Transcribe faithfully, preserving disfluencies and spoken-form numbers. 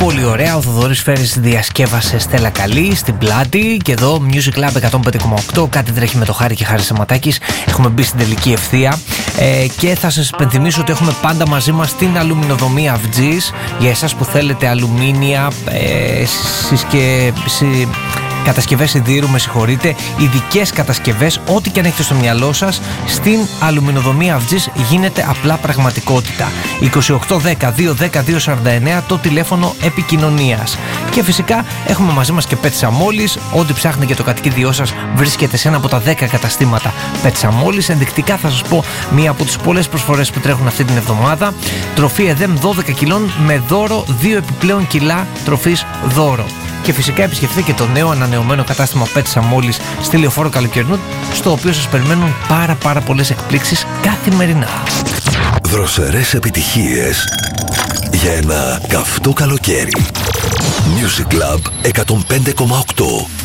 πολύ ωραία. Ο Θοδωρής Φέρης διασκεύασε Στέλλα Καλή στην πλάτη. Και εδώ Music Lab εκατόν πέντε κόμμα οκτώ. Κάτι τρέχει με το Χάρη και Χάρη Σαματάκης. Έχουμε μπει στην τελική ευθεία. Ε, και θα σας υπενθυμίσω ότι έχουμε πάντα μαζί μας την αλουμινοδομή Αυτζής. Για εσάς που θέλετε αλουμίνια, ε, συσκευή. Κατασκευές σιδήρου, με συγχωρείτε, ειδικές κατασκευές, ό,τι και αν έχετε στο μυαλό σας, στην αλουμινοδομή Αυτζής γίνεται απλά πραγματικότητα. είκοσι οκτώ δέκα διακόσια δέκα διακόσια σαράντα εννέα το τηλέφωνο επικοινωνίας. Και φυσικά έχουμε μαζί μας και Pet Samolis. Ό,τι ψάχνετε για το κατοικίδιό σας βρίσκεται σε ένα από τα δέκα καταστήματα Pet Samolis. Ενδεικτικά θα σας πω μία από τις πολλές προσφορές που τρέχουν αυτή την εβδομάδα. Τροφή ΕΔΕΜ δώδεκα κιλών με δώρο δύο επιπλέον κιλά τροφής δώρο. Και φυσικά επισκεφτείτε και το νέο ανανεωμένο κατάστημα Pet Samolis στη Λεωφόρο Καλοκαιρινού, στο οποίο σας περιμένουν πάρα πάρα πολλές εκπλήξεις καθημερινά. Δροσερές επιτυχίες για ένα καυτό καλοκαίρι. Music Club εκατόν πέντε κόμμα οκτώ.